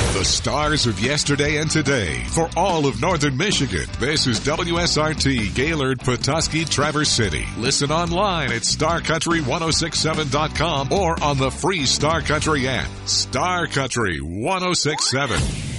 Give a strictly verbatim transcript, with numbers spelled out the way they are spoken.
The stars of yesterday and today for all of Northern Michigan. This is W S R T Gaylord, Petoskey, Traverse City. Listen online at star country ten sixty-seven dot com or on the free Star Country app. Star Country ten sixty-seven.